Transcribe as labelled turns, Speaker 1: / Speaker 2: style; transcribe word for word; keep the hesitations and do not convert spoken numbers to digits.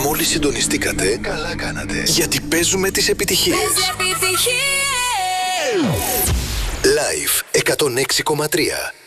Speaker 1: μόλις συντονιστήκατε, καλά κάνατε. Γιατί παίζουμε τις επιτυχίες. Live εκατόν έξι κόμμα τρία.